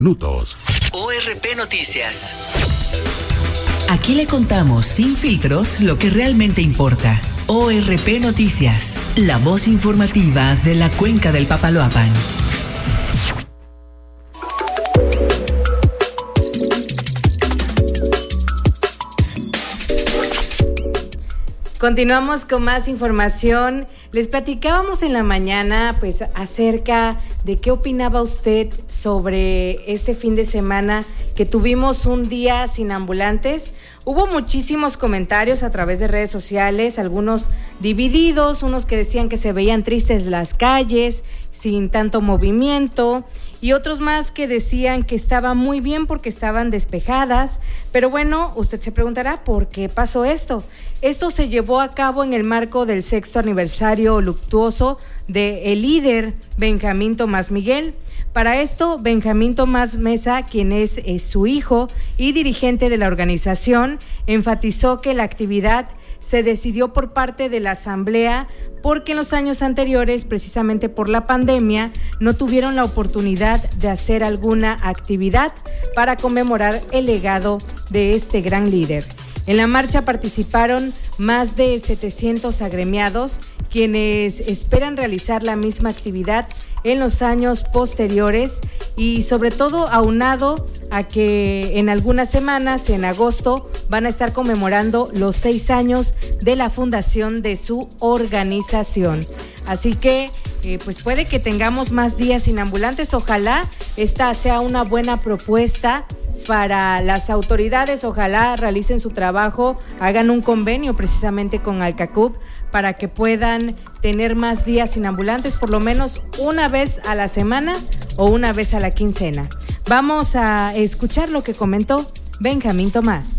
minutos. ORP Noticias. Aquí le contamos sin filtros lo que realmente importa. ORP Noticias, la voz informativa de la Cuenca del Papaloapan. Continuamos con más información. Les platicábamos en la mañana pues acerca de qué opinaba usted sobre este fin de semana que tuvimos un día sin ambulantes. Hubo muchísimos comentarios a través de redes sociales, algunos divididos, unos que decían que se veían tristes las calles, sin tanto movimiento, y otros más que decían que estaba muy bien porque estaban despejadas. Pero bueno, usted se preguntará ¿por qué pasó esto? Esto se llevó a cabo en el marco del 6º aniversario luctuoso de el líder Benjamín Tomás Miguel. Para esto, Benjamín Tomás Mesa, quien es su hijo y dirigente de la organización, enfatizó que la actividad se decidió por parte de la asamblea porque en los años anteriores, precisamente por la pandemia, no tuvieron la oportunidad de hacer alguna actividad para conmemorar el legado de este gran líder. En la marcha participaron más de 700 agremiados, quienes esperan realizar la misma actividad en los años posteriores y sobre todo aunado a que en algunas semanas, en agosto, van a estar conmemorando los 6 años de la fundación de su organización. Así que pues puede que tengamos más días sin ambulantes. Ojalá esta sea una buena propuesta para las autoridades, ojalá realicen su trabajo, hagan un convenio precisamente con Alcacup para que puedan tener más días sin ambulantes, por lo menos una vez a la semana o una vez a la quincena. Vamos a escuchar lo que comentó Benjamín Tomás.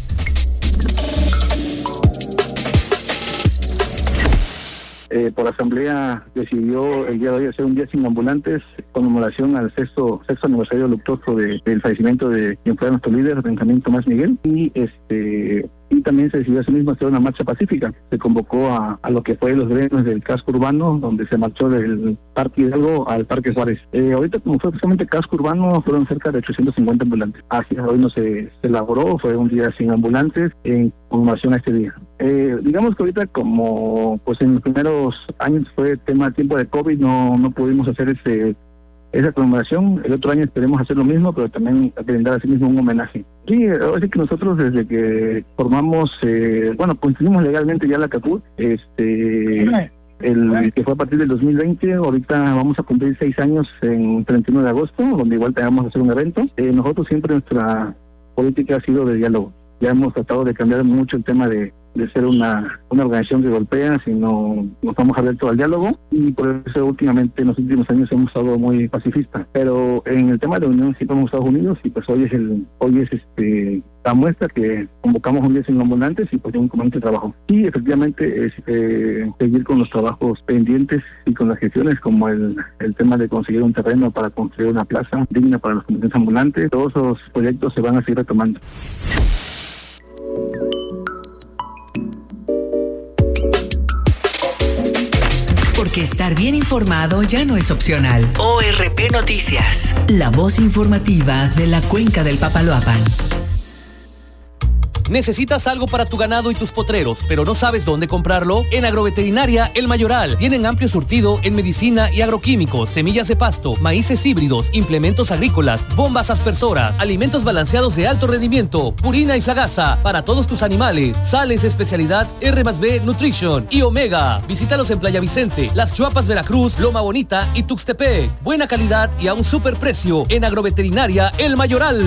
Por la asamblea decidió el día de hoy hacer un día sin ambulantes, conmemoración al sexto aniversario luctuoso del fallecimiento de quien fue nuestro líder, Benjamín Tomás Miguel, y también se decidió asimismo hacer una marcha pacífica. Se convocó a lo que fue los gremios del casco urbano, donde se marchó del Parque Hidalgo al Parque Juárez. Ahorita, como fue precisamente casco urbano, fueron cerca de 850 ambulantes. Así hoy no se elaboró, fue un día sin ambulantes en conmemoración a este día. Digamos que ahorita, como pues en los primeros años fue tiempo de COVID, no pudimos hacer esa conmemoración. El otro año esperemos hacer lo mismo, pero también brindar así mismo un homenaje. Sí, ahora sí que nosotros desde que formamos, constituimos legalmente ya la CACUT, el que fue a partir del 2020, ahorita vamos a cumplir 6 años en 31 de agosto, donde igual vamos a hacer un evento. Nosotros siempre nuestra política ha sido de diálogo. Ya hemos tratado de cambiar mucho el tema de ser una organización que golpea, sino nos vamos abiertos al diálogo, y por eso últimamente en los últimos años hemos estado muy pacifistas. Pero en el tema de unión siempre hemos estado unidos, y pues hoy es la muestra que convocamos un día sin ambulantes y pues un comité de trabajo. Y efectivamente es seguir con los trabajos pendientes y con las gestiones, como el tema de conseguir un terreno para construir una plaza digna para los comités ambulantes. Todos esos proyectos se van a seguir retomando. Porque estar bien informado ya no es opcional. ORP Noticias, la voz informativa de la Cuenca del Papaloapan. ¿Necesitas algo para tu ganado y tus potreros, pero no sabes dónde comprarlo? En Agroveterinaria El Mayoral tienen amplio surtido en medicina y agroquímicos, semillas de pasto, maíces híbridos, implementos agrícolas, bombas aspersoras, alimentos balanceados de alto rendimiento, purina y flagasa para todos tus animales, sales especialidad R+B Nutrition y Omega. Visítalos en Playa Vicente, Las Chuapas, Veracruz, Loma Bonita y Tuxtepec. Buena calidad y a un superprecio en Agroveterinaria El Mayoral.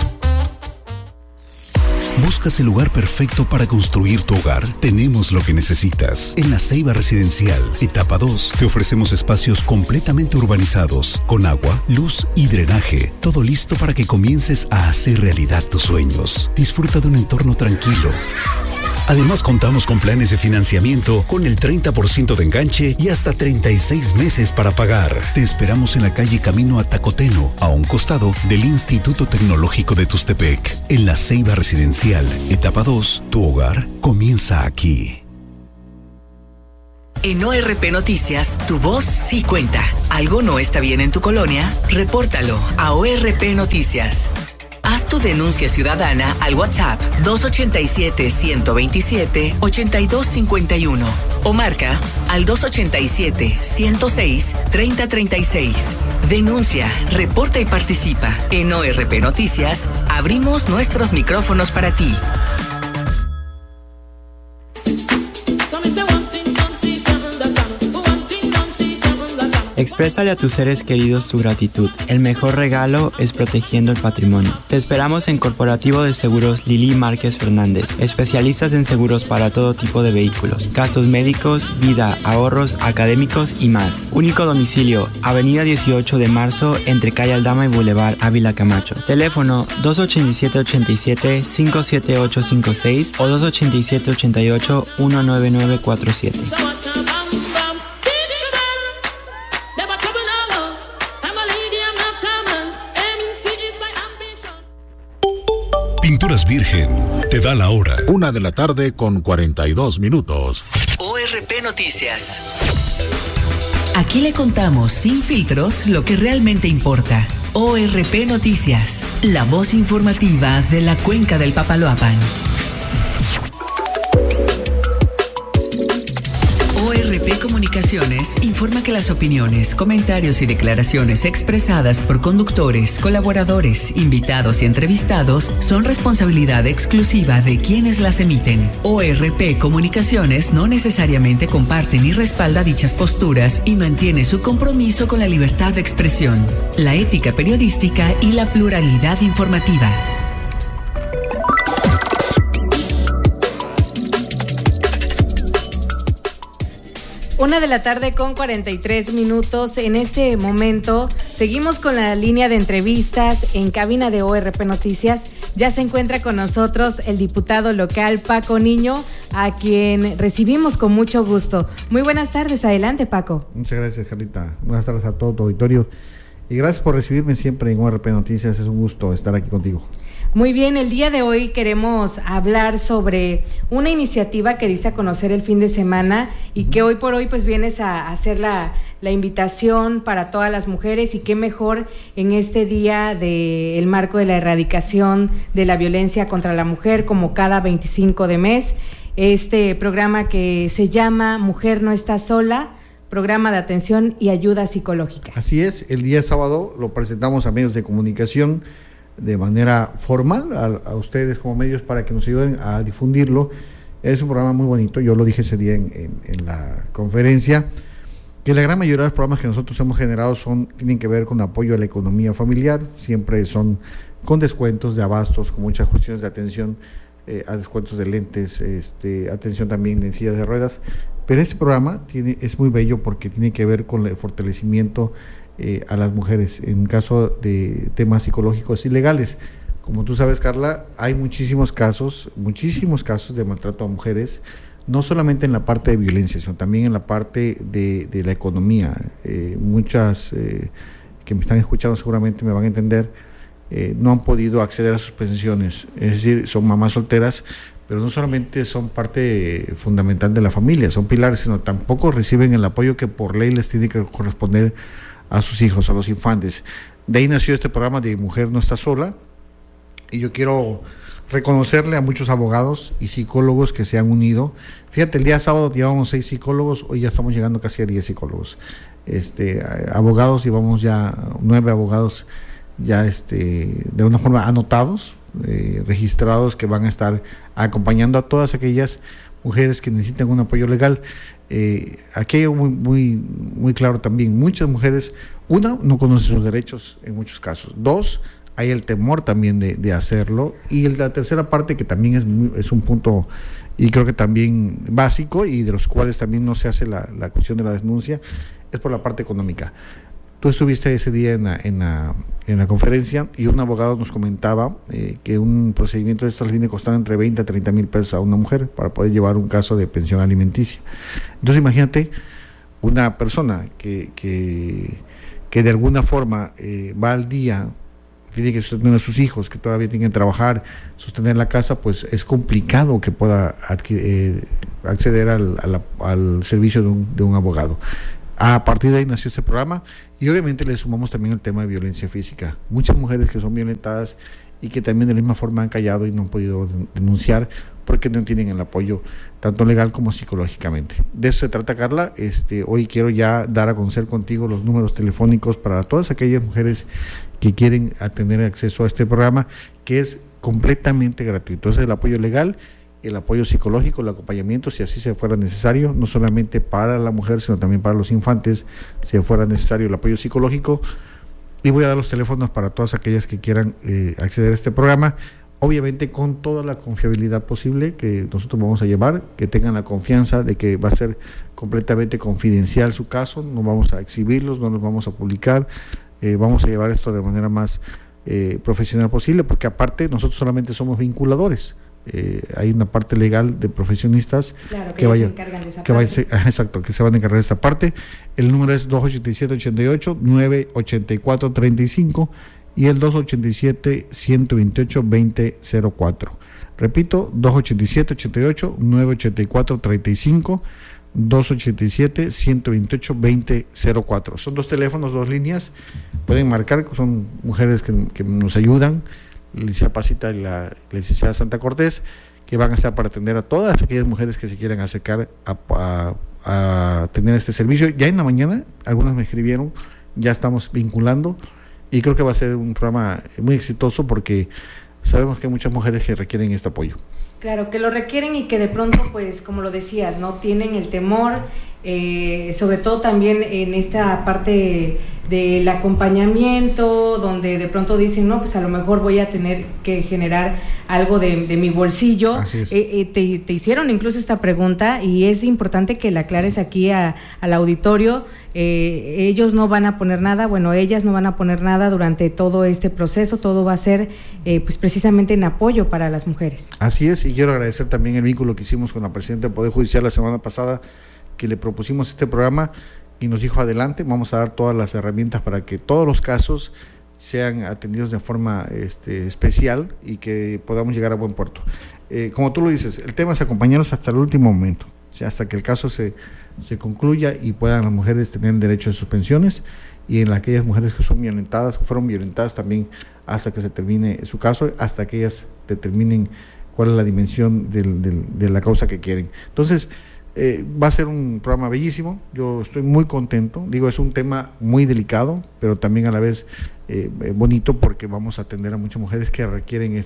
¿Buscas el lugar perfecto para construir tu hogar? Tenemos lo que necesitas. En La Ceiba Residencial, etapa 2, te ofrecemos espacios completamente urbanizados, con agua, luz y drenaje. Todo listo para que comiences a hacer realidad tus sueños. Disfruta de un entorno tranquilo. Además, contamos con planes de financiamiento con el 30% de enganche y hasta 36 meses para pagar. Te esperamos en la calle Camino a Tacoteno, a un costado del Instituto Tecnológico de Tuxtepec. En La Ceiba Residencial, etapa 2, tu hogar comienza aquí. En ORP Noticias, tu voz sí cuenta. ¿Algo no está bien en tu colonia? Repórtalo a ORP Noticias. Haz tu denuncia ciudadana al WhatsApp 287-127-8251 o marca al 287-106-3036. Denuncia, reporta y participa. En ORP Noticias, abrimos nuestros micrófonos para ti. Exprésale a tus seres queridos tu gratitud. El mejor regalo es protegiendo el patrimonio. Te esperamos en Corporativo de Seguros Lili Márquez Fernández, especialistas en seguros para todo tipo de vehículos, gastos médicos, vida, ahorros, académicos y más. Único domicilio, Avenida 18 de Marzo, entre Calle Aldama y Boulevard Ávila Camacho. Teléfono 287-87-57856 o 287-88-19947. Pinturas Virgen te da la hora. 1:42 p.m. ORP Noticias. Aquí le contamos sin filtros lo que realmente importa. ORP Noticias, la voz informativa de la Cuenca del Papaloapan. ORP Comunicaciones informa que las opiniones, comentarios y declaraciones expresadas por conductores, colaboradores, invitados y entrevistados son responsabilidad exclusiva de quienes las emiten. ORP Comunicaciones no necesariamente comparte ni respalda dichas posturas y mantiene su compromiso con la libertad de expresión, la ética periodística y la pluralidad informativa. 1:43 p.m. En este momento seguimos con la línea de entrevistas en cabina de ORP Noticias. Ya se encuentra con nosotros el diputado local Paco Niño, a quien recibimos con mucho gusto. Muy buenas tardes, adelante Paco. Muchas gracias, Carlita. Buenas tardes a todo tu auditorio y gracias por recibirme siempre en ORP Noticias. Es un gusto estar aquí contigo. Muy bien, el día de hoy queremos hablar sobre una iniciativa que diste a conocer el fin de semana y que hoy por hoy pues vienes a hacer la invitación para todas las mujeres, y qué mejor en este día del marco de la erradicación de la violencia contra la mujer, como cada 25 de mes, este programa que se llama Mujer no está sola, programa de atención y ayuda psicológica. Así es, el día sábado lo presentamos a medios de comunicación de manera formal a ustedes como medios para que nos ayuden a difundirlo. Es un programa muy bonito, yo lo dije ese día en la conferencia, que la gran mayoría de los programas que nosotros hemos generado tienen que ver con apoyo a la economía familiar, siempre son con descuentos de abastos, con muchas cuestiones de atención, a descuentos de lentes, atención también en sillas de ruedas, pero este programa es muy bello porque tiene que ver con el fortalecimiento a las mujeres en caso de temas psicológicos y legales. Como tú sabes, Carla, hay muchísimos casos de maltrato a mujeres, no solamente en la parte de violencia, sino también en la parte de la economía. Muchas que me están escuchando seguramente me van a entender, no han podido acceder a sus pensiones, es decir, son mamás solteras, pero no solamente son parte fundamental de la familia, son pilares, sino tampoco reciben el apoyo que por ley les tiene que corresponder a sus hijos, a los infantes. De ahí nació este programa de Mujer no está sola, y yo quiero reconocerle a muchos abogados y psicólogos que se han unido. Fíjate, el día sábado llevamos 6 psicólogos, hoy ya estamos llegando casi a 10 psicólogos. Abogados, llevamos ya 9 abogados ya de una forma anotados, registrados, que van a estar acompañando a todas aquellas mujeres que necesitan un apoyo legal. Aquí hay algo muy claro también. Muchas mujeres, una, no conocen sus derechos en muchos casos. 2, hay el temor también de hacerlo. Y la tercera parte, que también es un punto, y creo que también básico, y de los cuales también no se hace la cuestión de la denuncia, es por la parte económica. Tú estuviste ese día en la conferencia, y un abogado nos comentaba que un procedimiento de estos viene costando entre 20 a 30 mil pesos a una mujer para poder llevar un caso de pensión alimenticia. Entonces imagínate una persona que de alguna forma va al día tiene que sostener a sus hijos, que todavía tienen que trabajar, sostener la casa, pues es complicado que pueda acceder al servicio de un abogado. A partir de ahí nació este programa y obviamente le sumamos también el tema de violencia física. Muchas mujeres que son violentadas y que también de la misma forma han callado y no han podido denunciar porque no tienen el apoyo tanto legal como psicológicamente. De eso se trata, Carla. Hoy quiero ya dar a conocer contigo los números telefónicos para todas aquellas mujeres que quieren tener acceso a este programa, que es completamente gratuito. Es el apoyo legal, el apoyo psicológico, el acompañamiento, si así se fuera necesario, no solamente para la mujer, sino también para los infantes, si fuera necesario el apoyo psicológico. Y voy a dar los teléfonos para todas aquellas que quieran acceder a este programa, obviamente con toda la confiabilidad posible que nosotros vamos a llevar, que tengan la confianza de que va a ser completamente confidencial su caso, no vamos a exhibirlos, no los vamos a publicar, vamos a llevar esto de manera más profesional posible, porque aparte nosotros solamente somos vinculadores. Hay una parte legal de profesionistas que se encargan de esa parte. Exacto, que se van a encargar de esa parte. El número es 287-88-984-35 y el 287-128-2004. Repito, 287-88-984-35, 287-128-2004. Son dos teléfonos, dos líneas, pueden marcar, son mujeres que nos ayudan, la licenciada Pasita y la licenciada Santa Cortés, que van a estar para atender a todas aquellas mujeres que se quieran acercar a tener este servicio. Ya en la mañana, algunas me escribieron, ya estamos vinculando, y creo que va a ser un programa muy exitoso porque sabemos que hay muchas mujeres que requieren este apoyo. Claro, que lo requieren y que de pronto, pues, como lo decías, ¿no? Tienen el temor, sobre todo también en esta parte del acompañamiento, donde de pronto dicen, no, pues a lo mejor voy a tener que generar algo de mi bolsillo. Así es. Te hicieron incluso esta pregunta y es importante que la aclares aquí al auditorio. Ellos no van a poner nada, bueno, ellas no van a poner nada durante todo este proceso, todo va a ser pues precisamente en apoyo para las mujeres. Así es, y quiero agradecer también el vínculo que hicimos con la presidenta del Poder Judicial la semana pasada, que le propusimos este programa y nos dijo adelante, vamos a dar todas las herramientas para que todos los casos sean atendidos de forma especial y que podamos llegar a buen puerto. Como tú lo dices, el tema es acompañarnos hasta el último momento, o sea, hasta que el caso se concluya y puedan las mujeres tener derecho a sus pensiones, y en aquellas mujeres que son violentadas, que fueron violentadas también, hasta que se termine su caso, hasta que ellas determinen cuál es la dimensión de la causa que quieren. Entonces, va a ser un programa bellísimo, yo estoy muy contento, digo, es un tema muy delicado, pero también a la vez bonito, porque vamos a atender a muchas mujeres que requieren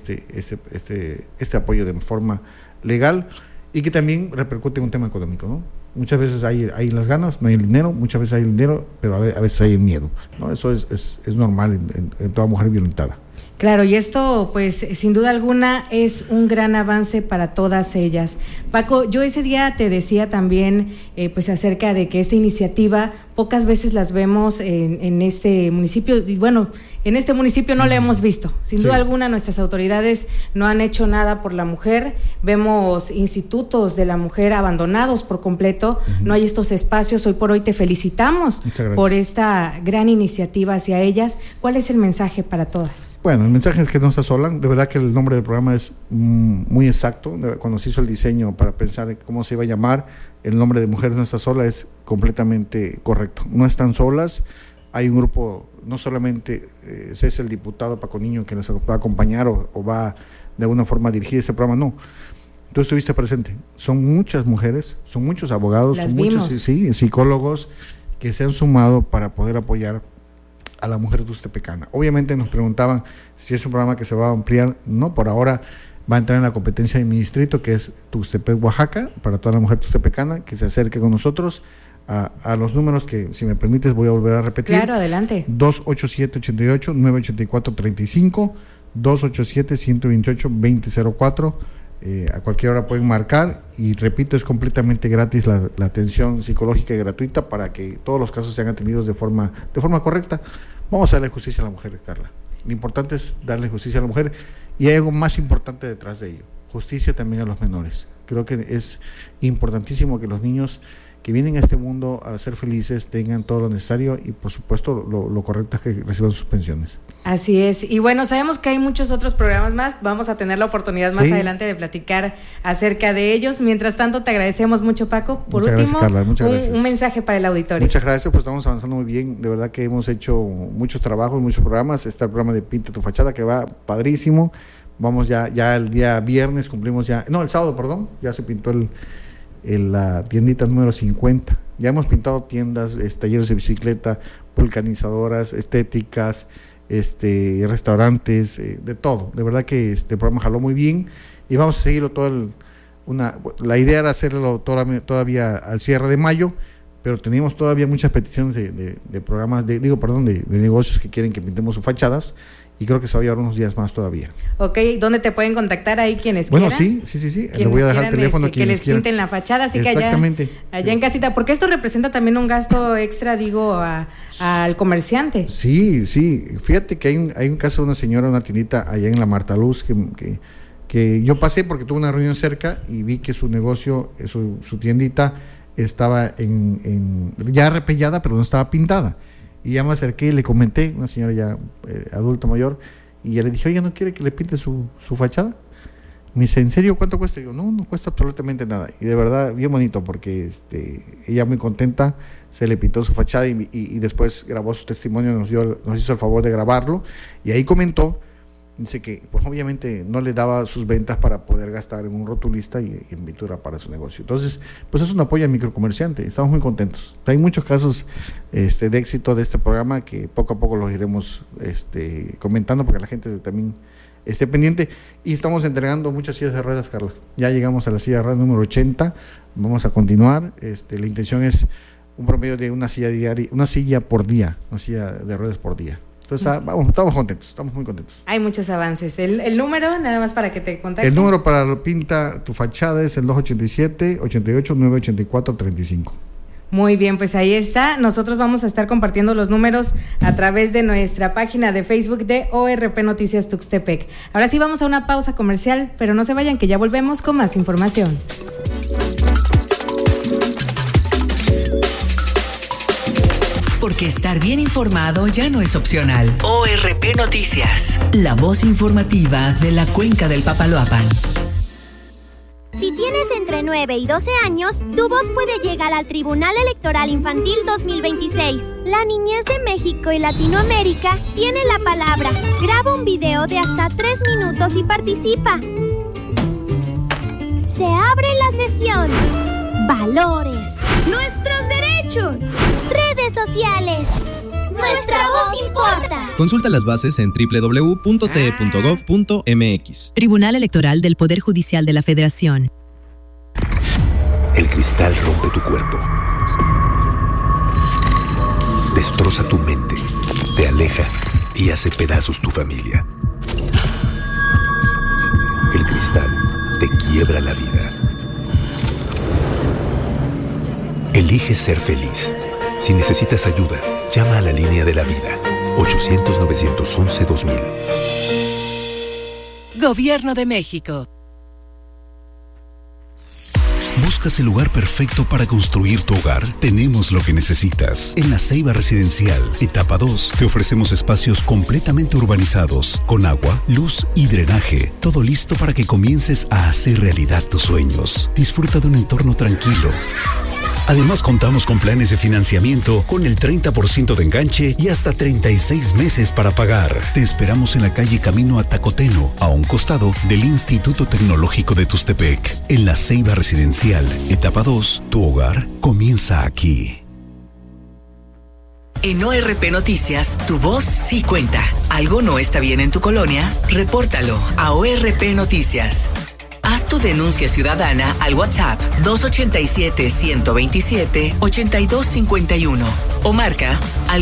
este apoyo de forma legal y que también repercute en un tema económico, ¿no? Muchas veces hay las ganas, no hay el dinero, muchas veces hay el dinero, pero a veces hay el miedo, ¿no? Eso es normal en toda mujer violentada. Claro, y esto, pues, sin duda alguna, es un gran avance para todas ellas. Paco, yo ese día te decía también, pues, acerca de que esta iniciativa pocas veces las vemos en este municipio, y bueno, en este municipio no la hemos visto. Sin duda alguna, nuestras autoridades no han hecho nada por la mujer. Vemos institutos de la mujer abandonados por completo. No hay estos espacios. Hoy por hoy te felicitamos por esta gran iniciativa hacia ellas. ¿Cuál es el mensaje para todas? Bueno, el mensaje es que no está sola. De verdad que el nombre del programa es muy exacto. Cuando se hizo el diseño para pensar cómo se iba a llamar, el nombre de Mujeres No Está Sola es completamente correcto. No están solas. Hay un grupo, no solamente es el diputado Paco Niño que les va a acompañar o va de alguna forma a dirigir este programa, no. Tú estuviste presente. Son muchas mujeres, son muchos abogados, son muchos psicólogos que se han sumado para poder apoyar a la mujer tuxtepecana. Obviamente nos preguntaban si es un programa que se va a ampliar. No, por ahora va a entrar en la competencia de mi distrito, que es Tuxtepec, Oaxaca, para toda la mujer tuxtepecana que se acerque con nosotros. A los números que, si me permites, voy a volver a repetir. Claro, adelante. 287-88-984-35, 287-128-2004. A cualquier hora pueden marcar y, repito, es completamente gratis la atención psicológica y gratuita para que todos los casos sean atendidos de forma correcta. Vamos a darle justicia a la mujer, Carla. Lo importante es darle justicia a la mujer, y hay algo más importante detrás de ello: justicia también a los menores. Creo que es importantísimo que los niños que vienen a este mundo a ser felices, tengan todo lo necesario y por supuesto lo correcto es que reciban sus pensiones. Así es, y bueno, sabemos que hay muchos otros programas más, vamos a tener la oportunidad más adelante de platicar acerca de ellos. Mientras tanto, te agradecemos mucho, Paco. Por último, gracias, Carla, muchas gracias. Un mensaje para el auditorio. Muchas gracias, pues estamos avanzando muy bien, de verdad que hemos hecho muchos trabajos, muchos programas. Está el programa de Pinta tu Fachada que va padrísimo. Vamos ya el día viernes cumplimos el sábado, perdón, ya se pintó la tiendita número 50. Ya hemos pintado tiendas, talleres de bicicleta, vulcanizadoras, estéticas, restaurantes, de todo. De verdad que este programa jaló muy bien y vamos a seguirlo la idea era hacerlo todavía al cierre de mayo, pero teníamos todavía muchas peticiones de programas, de negocios que quieren que pintemos sus fachadas. Y creo que se va a llevar unos días más todavía. Ok, ¿dónde te pueden contactar ahí quienes quieran? Bueno, sí. Le voy a dejar el teléfono que les pinten la fachada, así que allá en casita, porque esto representa también un gasto extra, al comerciante. Sí, fíjate que hay un caso de una señora, una tiendita allá en la Marta Luz, que yo pasé porque tuve una reunión cerca y vi que su negocio, su tiendita estaba ya repellada, pero no estaba pintada. Y ya me acerqué y le comenté, una señora ya adulta mayor, y ya le dije, oye, ¿no quiere que le pinte su fachada? Me dice, ¿en serio cuánto cuesta? Y yo, no cuesta absolutamente nada. Y de verdad, bien bonito, porque ella muy contenta, se le pintó su fachada y después grabó su testimonio, nos hizo el favor de grabarlo, y ahí comentó, dice que pues obviamente no le daba sus ventas para poder gastar en un rotulista y en pintura para su negocio. Entonces, pues es un apoyo al microcomerciante, estamos muy contentos. Hay muchos casos de éxito de este programa que poco a poco los iremos comentando para que la gente también esté pendiente. Y estamos entregando muchas sillas de ruedas, Carla. Ya llegamos a la silla de ruedas número 80, vamos a continuar. La intención es un promedio de una silla por día, una silla de ruedas por día. Entonces, estamos contentos, estamos muy contentos. Hay muchos avances. El número, nada más para que te contacten. El número para Pinta tu Fachada es el 287-88-984-35. Muy bien, pues ahí está. Nosotros vamos a estar compartiendo los números a través de nuestra página de Facebook de ORP Noticias Tuxtepec. Ahora sí vamos a una pausa comercial, pero no se vayan que ya volvemos con más información. Porque estar bien informado ya no es opcional. ORP Noticias. La voz informativa de la Cuenca del Papaloapan. Si tienes entre 9 y 12 años, tu voz puede llegar al Tribunal Electoral Infantil 2026. La niñez de México y Latinoamérica tiene la palabra. Graba un video de hasta 3 minutos y participa. Se abre la sesión. Valores. Nuestros derechos. Redes sociales. Nuestra voz importa. Consulta las bases en www.te.gov.mx. Tribunal Electoral del Poder Judicial de la Federación. El cristal rompe tu cuerpo. Destroza tu mente. Te aleja y hace pedazos tu familia. El cristal te quiebra la vida. Elige ser feliz. Si necesitas ayuda, llama a la línea de la vida, 800-911-2000. Gobierno de México. ¿Buscas el lugar perfecto para construir tu hogar? Tenemos lo que necesitas. En La Ceiba Residencial, etapa 2, te ofrecemos espacios completamente urbanizados, con agua, luz y drenaje. Todo listo para que comiences a hacer realidad tus sueños. Disfruta de un entorno tranquilo. Además, contamos con planes de financiamiento con el 30% de enganche y hasta 36 meses para pagar. Te esperamos en la calle Camino a Tacoteno, a un costado del Instituto Tecnológico de Tuxtepec. En La Ceiba Residencial, etapa 2, tu hogar comienza aquí. En ORP Noticias, tu voz sí cuenta. ¿Algo no está bien en tu colonia? Repórtalo a ORP Noticias. Haz tu denuncia ciudadana al WhatsApp 287-127-8251 o marca al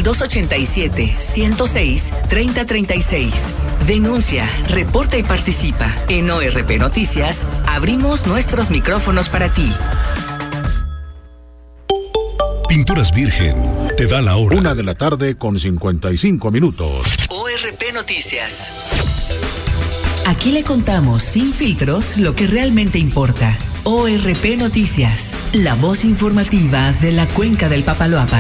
287-106-3036. Denuncia, reporta y participa. En ORP Noticias, abrimos nuestros micrófonos para ti. Pinturas Virgen te da la hora. 1:55 p.m. ORP Noticias. Aquí le contamos sin filtros lo que realmente importa. ORP Noticias, la voz informativa de la Cuenca del Papaloapan.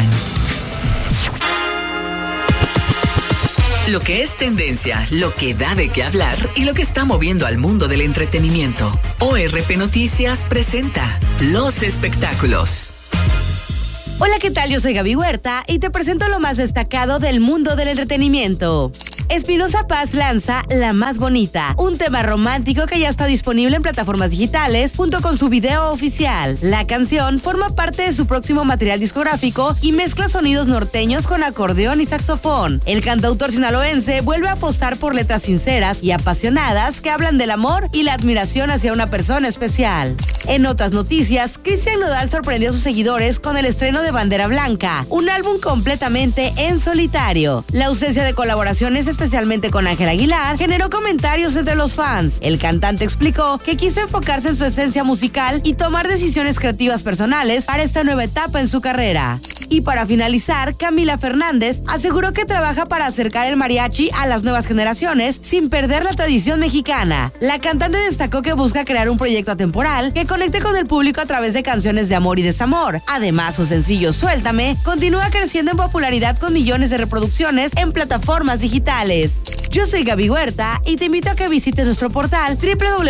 Lo que es tendencia, lo que da de qué hablar y lo que está moviendo al mundo del entretenimiento. ORP Noticias presenta Los Espectáculos. Hola, ¿qué tal? Yo soy Gaby Huerta y te presento lo más destacado del mundo del entretenimiento. Espinoza Paz lanza La Más Bonita, un tema romántico que ya está disponible en plataformas digitales junto con su video oficial. La canción forma parte de su próximo material discográfico y mezcla sonidos norteños con acordeón y saxofón. El cantautor sinaloense vuelve a apostar por letras sinceras y apasionadas que hablan del amor y la admiración hacia una persona especial. En otras noticias, Cristian Nodal sorprendió a sus seguidores con el estreno de Bandera Blanca, un álbum completamente en solitario. La ausencia de colaboraciones, especialmente con Ángel Aguilar, generó comentarios entre los fans. El cantante explicó que quiso enfocarse en su esencia musical y tomar decisiones creativas personales para esta nueva etapa en su carrera. Y para finalizar, Camila Fernández aseguró que trabaja para acercar el mariachi a las nuevas generaciones sin perder la tradición mexicana. La cantante destacó que busca crear un proyecto atemporal que conecte con el público a través de canciones de amor y desamor. Además, su sencillo Suéltame continúa creciendo en popularidad con millones de reproducciones en plataformas digitales. Yo soy Gaby Huerta y te invito a que visites nuestro portal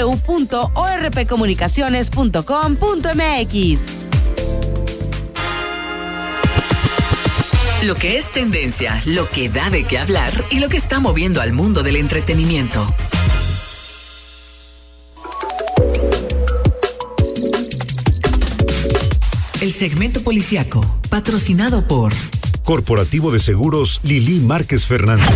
www.orpcomunicaciones.com.mx. Lo que es tendencia, lo que da de qué hablar y lo que está moviendo al mundo del entretenimiento. El segmento policiaco, patrocinado por Corporativo de Seguros Lili Márquez Fernández.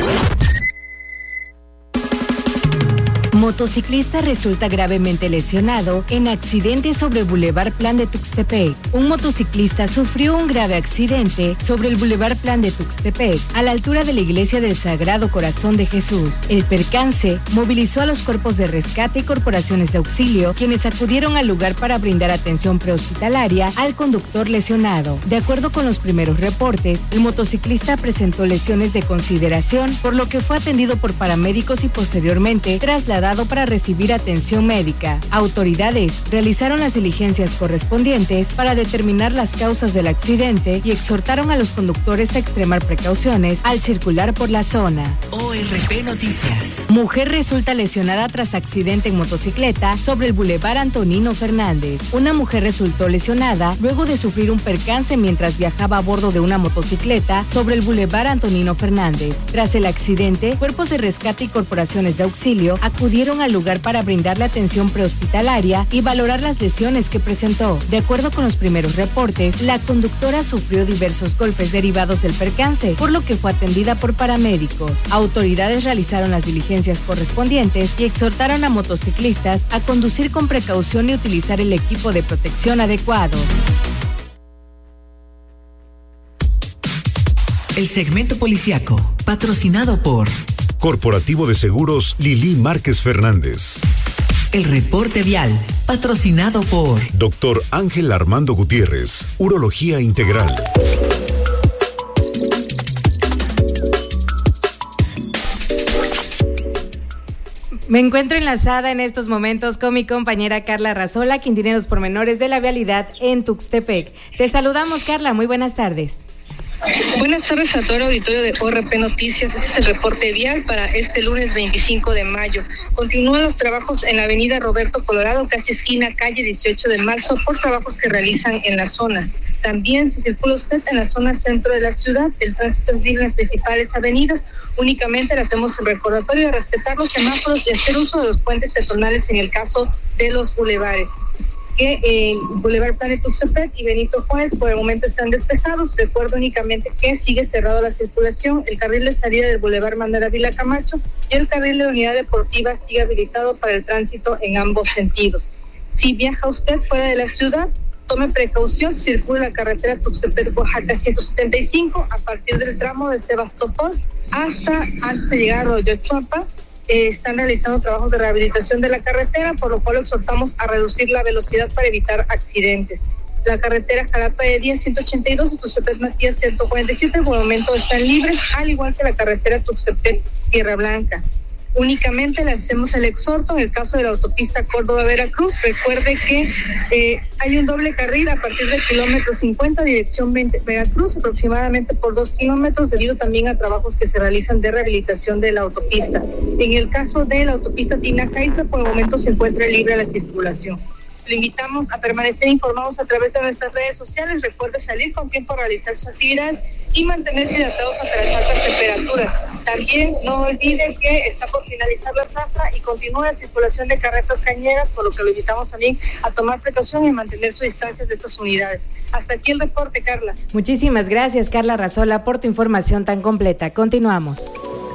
Motociclista resulta gravemente lesionado en accidente sobre Boulevard Plan de Tuxtepec. Un motociclista sufrió un grave accidente sobre el Boulevard Plan de Tuxtepec, a la altura de la Iglesia del Sagrado Corazón de Jesús. El percance movilizó a los cuerpos de rescate y corporaciones de auxilio, quienes acudieron al lugar para brindar atención prehospitalaria al conductor lesionado. De acuerdo con los primeros reportes, el motociclista presentó lesiones de consideración, por lo que fue atendido por paramédicos y posteriormente trasladado para recibir atención médica. Autoridades realizaron las diligencias correspondientes para determinar las causas del accidente y exhortaron a los conductores a extremar precauciones al circular por la zona. ORP Noticias. Mujer resulta lesionada tras accidente en motocicleta sobre el Boulevard Antonino Fernández. Una mujer resultó lesionada luego de sufrir un percance mientras viajaba a bordo de una motocicleta sobre el Boulevard Antonino Fernández. Tras el accidente, cuerpos de rescate y corporaciones de auxilio acudieron al lugar para brindarle atención prehospitalaria y valorar las lesiones que presentó. De acuerdo con los primeros reportes, la conductora sufrió diversos golpes derivados del percance, por lo que fue atendida por paramédicos. Autoridades realizaron las diligencias correspondientes y exhortaron a motociclistas a conducir con precaución y utilizar el equipo de protección adecuado. El segmento policiaco, patrocinado por Corporativo de Seguros Lili Márquez Fernández. El reporte vial, patrocinado por Dr. Ángel Armando Gutiérrez, Urología Integral. Me encuentro enlazada en estos momentos con mi compañera Carla Razola, quien tiene los pormenores de la vialidad en Tuxtepec. Te saludamos, Carla, muy buenas tardes. Buenas tardes a todo el auditorio de ORP Noticias. Este es el reporte vial para este lunes 25 de mayo. Continúan los trabajos en la avenida Roberto Colorado, casi esquina calle 18 de marzo, por trabajos que realizan en la zona. También, si circula usted en la zona centro de la ciudad, el tránsito es libre en las principales avenidas. Únicamente le hacemos el recordatorio de respetar los semáforos y hacer uso de los puentes peatonales en el caso de los bulevares. Que el Boulevard Plan de Tuxtepec y Benito Juárez por el momento están despejados. Recuerdo únicamente que sigue cerrado la circulación, el carril de salida del Boulevard Manuel Ávila Camacho y el carril de Unidad Deportiva sigue habilitado para el tránsito en ambos sentidos. Si viaja usted fuera de la ciudad, tome precaución, circula la carretera Tuxtepec-Oaxaca 175 a partir del tramo de Sebastopol hasta antes de llegar a Arroyo Chuapa. Están realizando trabajos de rehabilitación de la carretera, por lo cual exhortamos a reducir la velocidad para evitar accidentes. La carretera Jalapa de 10, 182 y Tuxtepec Matías 147 por el momento están libres, al igual que la carretera Tuxtepec Tierra Blanca. Únicamente le hacemos el exhorto en el caso de la autopista Córdoba-Veracruz. Recuerde que hay un doble carril a partir del kilómetro 50 dirección Veracruz, aproximadamente por 2 kilómetros, debido también a trabajos que se realizan de rehabilitación de la autopista. En el caso de la autopista Tinacaiza, por el momento se encuentra libre la circulación. Le invitamos a permanecer informados a través de nuestras redes sociales. Recuerde salir con tiempo a realizar sus actividades y mantenerse hidratados ante las altas temperaturas. También no olvide que está por finalizar la zafra y continúa la circulación de carretas cañeras, por lo que lo invitamos también a tomar precaución y mantener su distancia de estas unidades. Hasta aquí el reporte, Carla. Muchísimas gracias, Carla Razola, por tu información tan completa. Continuamos.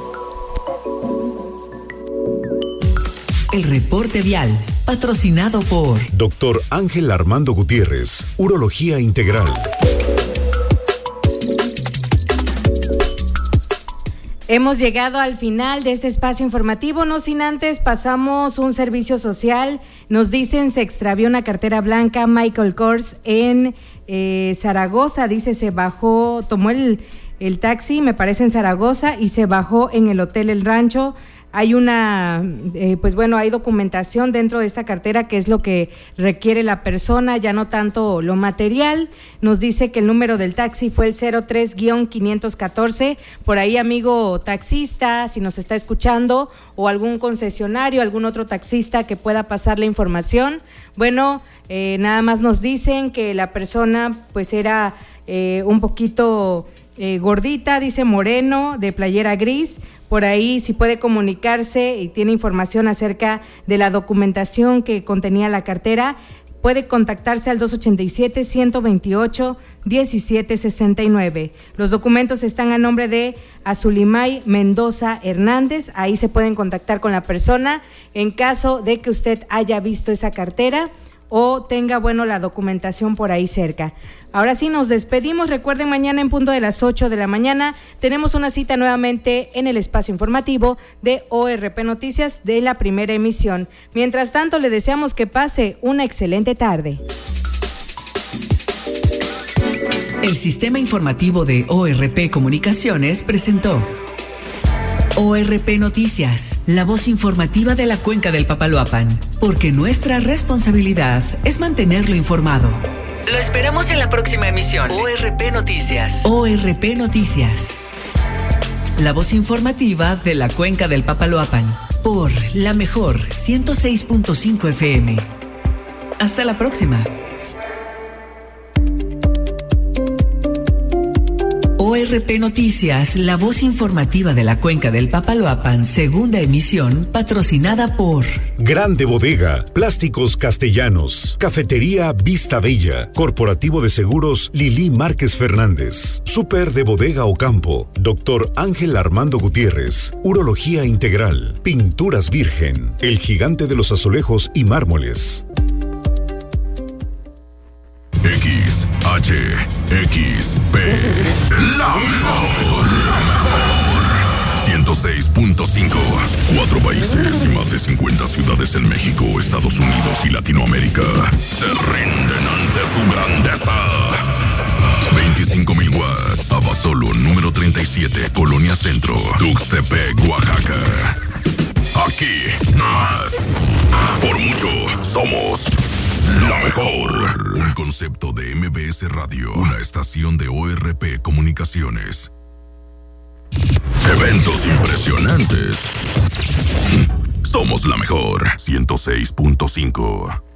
El reporte vial, patrocinado por Dr. Ángel Armando Gutiérrez, Urología Integral. Hemos llegado al final de este espacio informativo, no sin antes pasamos un servicio social. Nos dicen se extravió una cartera blanca Michael Kors en Zaragoza, dice se bajó, tomó el taxi, me parece en Zaragoza, y se bajó en el Hotel El Rancho. Hay hay documentación dentro de esta cartera, que es lo que requiere la persona, ya no tanto lo material. Nos dice que el número del taxi fue el 03-514. Por ahí, amigo taxista, si nos está escuchando, o algún concesionario, algún otro taxista que pueda pasar la información. Bueno, nada más nos dicen que la persona pues era un poquito gordita, dice moreno, de playera gris. Por ahí, si puede comunicarse y tiene información acerca de la documentación que contenía la cartera, puede contactarse al 287-128-1769. Los documentos están a nombre de Azulimay Mendoza Hernández. Ahí se pueden contactar con la persona en caso de que usted haya visto esa cartera o tenga, la documentación por ahí cerca. Ahora sí, nos despedimos. Recuerden, mañana en punto de las 8 de la mañana tenemos una cita nuevamente en el espacio informativo de ORP Noticias de la primera emisión. Mientras tanto, le deseamos que pase una excelente tarde. El sistema informativo de ORP Comunicaciones presentó ORP Noticias, la voz informativa de la Cuenca del Papaloapan, porque nuestra responsabilidad es mantenerlo informado. Lo esperamos en la próxima emisión. ORP Noticias. ORP Noticias, la voz informativa de la Cuenca del Papaloapan, por la mejor 106.5 FM. Hasta la próxima. ORP Noticias, la voz informativa de la Cuenca del Papaloapan, segunda emisión, patrocinada por Grande Bodega, Plásticos Castellanos, Cafetería Vista Bella, Corporativo de Seguros Lili Márquez Fernández, Súper de Bodega Ocampo, Dr. Ángel Armando Gutiérrez, Urología Integral, Pinturas Virgen, El Gigante de los Azulejos y Mármoles. XHXP, la mejor. 106.5. 4 países y más de 50 ciudades en México, Estados Unidos y Latinoamérica se rinden ante su grandeza. 25,000 watts. Abasolo, número 37, Colonia Centro, Tuxtepec, Oaxaca. Aquí, más. Por mucho, somos la mejor. Un concepto de MBS Radio, una estación de ORP Comunicaciones. Eventos impresionantes. Somos la mejor. 106.5.